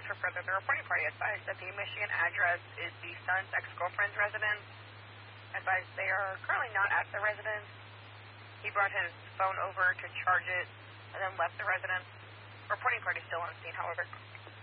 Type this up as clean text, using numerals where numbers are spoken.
for further the reporting party advised that the Michigan address is the son's ex-girlfriend's residence. Advised they are currently not at the residence. He brought his phone over to charge it and then left the residence. Reporting party still on scene, however.